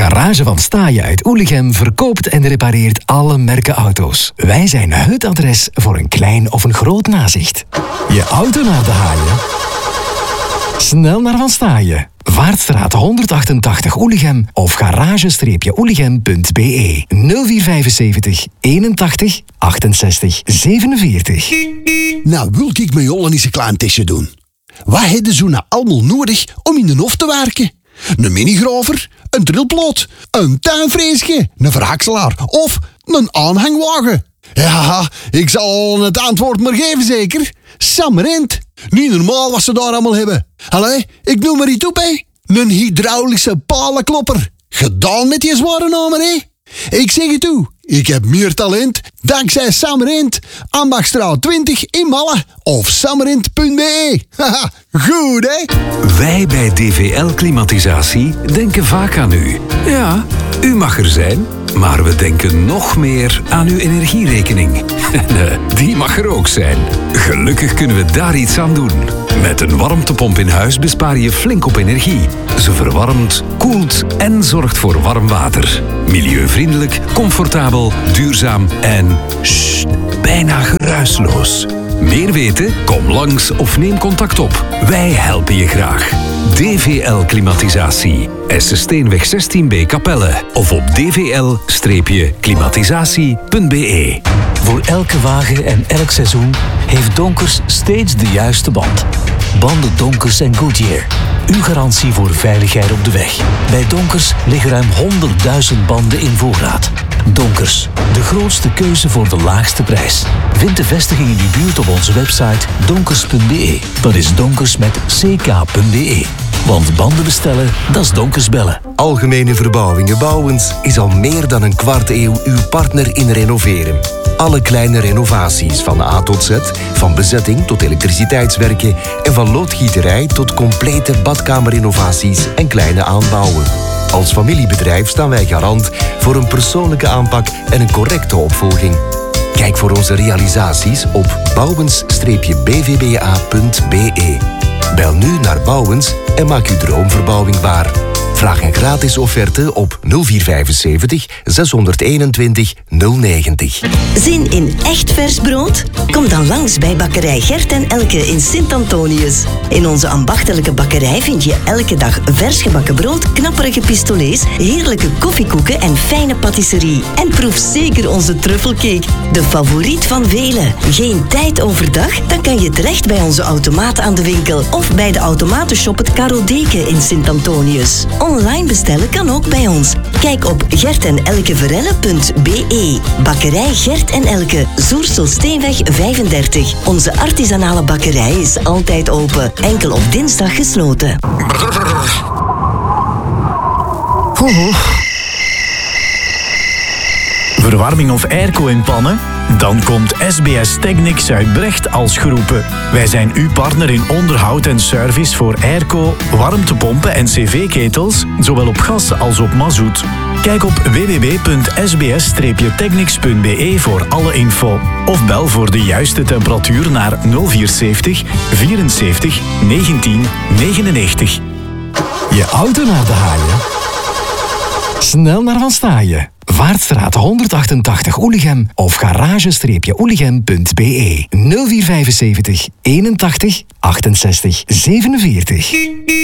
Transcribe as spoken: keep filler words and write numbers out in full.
Garage van Staaien uit Oelichem verkoopt en repareert alle merken auto's. Wij zijn het adres voor een klein of een groot nazicht. Je auto naar de haaien? Snel naar Van Staaien. Vaartstraat honderdachtentachtig Oelichem of garage-oelichem punt be nul vier vijfenzeventig eenentachtig achtenzestig zevenenveertig. Nou, wil ik mijn jollen eens een klein testje doen. Wat hebben ze nou allemaal nodig om in de hof te werken? Een minigrover, een trilploot, een tuinfreesje, een verhakselaar of een aanhangwagen. Ja, ik zal het antwoord maar geven zeker. Samerent. Niet normaal wat ze daar allemaal hebben. Allee, ik noem maar iets op, hè. Een hydraulische palenklopper. Gedaan met die zware namen, hè. Ik zeg het toe, ik heb meer talent dankzij Samerent. Ambachstraat twintig in Malle of samerent punt be. Haha, goed hè? Wij bij D V L Klimatisatie denken vaak aan u. Ja, u mag er zijn, maar we denken nog meer aan uw energierekening. En die mag er ook zijn. Gelukkig kunnen we daar iets aan doen. Met een warmtepomp in huis bespaar je flink op energie. Ze verwarmt, koelt en zorgt voor warm water. Milieuvriendelijk, comfortabel, duurzaam en sst, bijna geruisloos. Meer weten? Kom langs of neem contact op. Wij helpen je graag. D V L Klimatisatie. Essensteenweg zestien B Capelle of op d v l klimatisatie punt be. Voor elke wagen en elk seizoen heeft Donkers steeds de juiste band. Banden Donkers en Goodyear. Uw garantie voor veiligheid op de weg. Bij Donkers liggen ruim honderdduizend banden in voorraad. Donkers, de grootste keuze voor de laagste prijs. Vind de vestiging in uw buurt op onze website donkers punt be. Dat is Donkers met c k punt be. Want banden bestellen, dat is Donkers bellen. Algemene Verbouwingen Bouwens is al meer dan een kwart eeuw uw partner in renoveren. Alle kleine renovaties van A tot Z, van bezetting tot elektriciteitswerken en van loodgieterij tot complete badkamerrenovaties en kleine aanbouwen. Als familiebedrijf staan wij garant voor een persoonlijke aanpak en een correcte opvolging. Kijk voor onze realisaties op bouwens b v b a punt be. Bel nu naar Bouwens en maak uw droomverbouwing waar. Vraag een gratis offerte op nul vier vijfenzeventig zeshonderdeenentwintig nul negentig. Zin in echt vers brood? Kom dan langs bij bakkerij Gert en Elke in Sint-Antonius. In onze ambachtelijke bakkerij vind je elke dag vers gebakken brood, knapperige pistolets, heerlijke koffiekoeken en fijne patisserie. En proef zeker onze truffelcake, de favoriet van velen. Geen tijd overdag? Dan kan je terecht bij onze automaat aan de winkel of bij de automatenshop het Carodeke in Sint-Antonius. Online bestellen kan ook bij ons. Kijk op gert en elke verelle punt be. Bakkerij Gert en Elke, Zoerstelsteenweg vijfendertig. Onze artisanale bakkerij is altijd open. Enkel op dinsdag gesloten. Oeh. Verwarming of airco in pannen? Dan komt S B S Technics uit Brecht als geroepen. Wij zijn uw partner in onderhoud en service voor airco, warmtepompen en cv-ketels, zowel op gas als op mazout. Kijk op w w w punt s b s technics punt be voor alle info. Of bel voor de juiste temperatuur naar nul vier zeventig vierenzeventig negentien negenennegentig. Je auto naar de haaien? Snel naar Van Staaien. Vaartstraat honderdachtentachtig Oelichem of garage-oelichem punt be nul vier vijfenzeventig eenentachtig achtenzestig zevenenveertig.